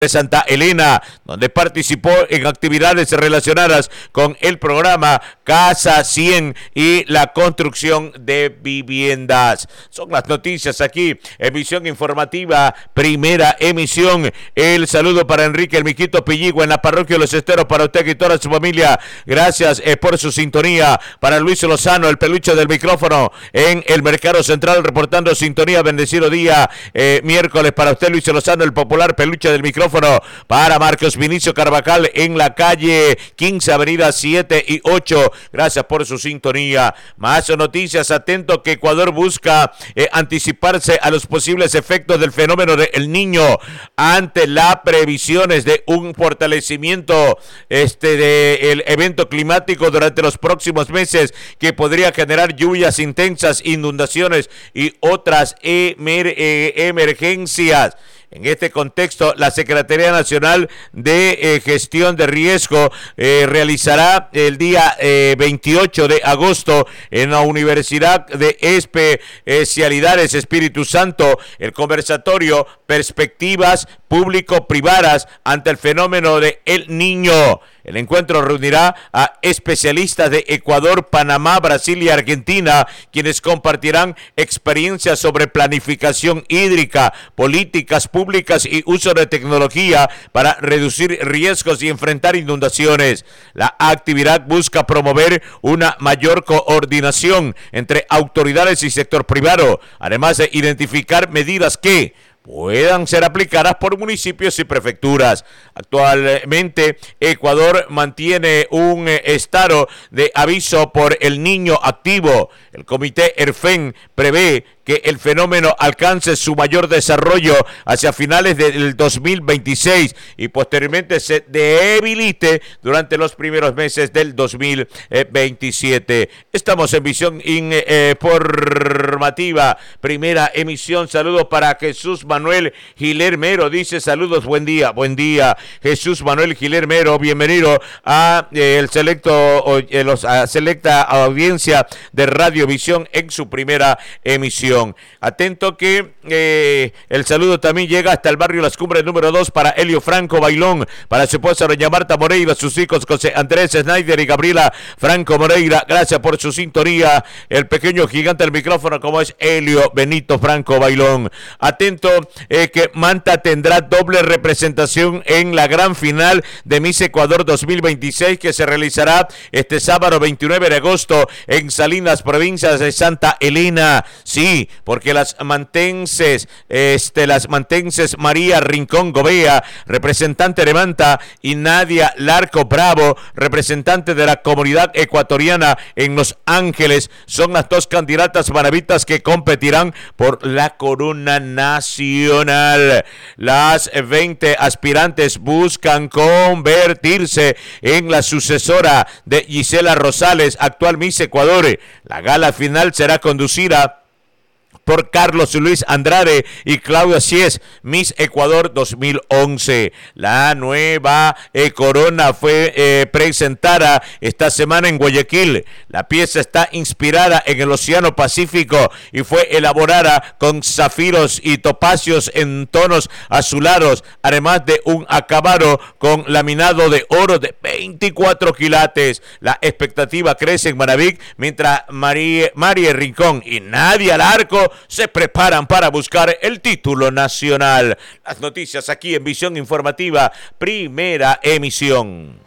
de Santa Elena, donde participó en actividades relacionadas con el programa Casa 100 y la construcción de viviendas. Son las noticias aquí, emisión informativa, primera emisión. El saludo para Enrique El Miquito Pilligua en la parroquia de Los Esteros, para usted y toda su familia. Gracias por su sintonía. Para Luis Lozano, el peluche del micrófono en el Mercado Central, reportando sintonía. Bendecido día, miércoles para usted, Luis Lozano, el popular peluche del micrófono. Para Marcos Vinicio Carvajal en la calle 15, avenida 7 y 8. Gracias por su sintonía. Más noticias. Atento que Ecuador busca anticiparse a los posibles efectos del fenómeno del Niño ante las previsiones de un fortalecimiento del evento climático durante los próximos meses, que podría generar lluvias intensas, inundaciones y otras emergencias. En este contexto, la Secretaría Nacional de Gestión de Riesgo realizará el día 28 de agosto en la Universidad de Especialidades Espíritu Santo el conversatorio Perspectivas Público-Privadas ante el fenómeno de El Niño. El encuentro reunirá a especialistas de Ecuador, Panamá, Brasil y Argentina, quienes compartirán experiencias sobre planificación hídrica, políticas públicas y uso de tecnología para reducir riesgos y enfrentar inundaciones. La actividad busca promover una mayor coordinación entre autoridades y sector privado, además de identificar medidas que puedan ser aplicadas por municipios y prefecturas. Actualmente, Ecuador mantiene un estado de aviso por el niño activo. El comité ERFEN prevé que el fenómeno alcance su mayor desarrollo hacia finales del 2026 y posteriormente se debilite durante los primeros meses del 2027. Estamos en visión informativa, primera emisión. Saludos para Jesús Manuel Giler Mero, dice saludos, buen día Jesús Manuel Giler Mero, bienvenido a selecta audiencia de Radiovisión en su primera emisión. Atento que el saludo también llega hasta el barrio Las Cumbres número 2 para Helio Franco Bailón, para su esposa doña Marta Moreira, sus hijos José Andrés Snyder y Gabriela Franco Moreira. Gracias por su sintonía. El pequeño gigante del micrófono como es Helio Benito Franco Bailón. Atento que Manta tendrá doble representación en la gran final de Miss Ecuador 2026, que se realizará este sábado 29 de agosto en Salinas, provincias de Santa Elena. Sí, porque las mantenses María Rincón Gobea, representante de Manta, y Nadia Larco Bravo, representante de la comunidad ecuatoriana en Los Ángeles, son las dos candidatas maravitas que competirán por la corona nacional. Las 20 aspirantes buscan convertirse en la sucesora de Gisela Rosales, actual Miss Ecuador. La gala final será conducida por Carlos Luis Andrade y Claudia Sies, Miss Ecuador 2011. La nueva corona fue presentada esta semana en Guayaquil. La pieza está inspirada en el Océano Pacífico y fue elaborada con zafiros y topacios en tonos azulados, además de un acabado con laminado de oro de 24 quilates. La expectativa crece en Manaví, mientras María Rincón y Nadia Larco se preparan para buscar el título nacional. Las noticias aquí en Visión Informativa, primera emisión.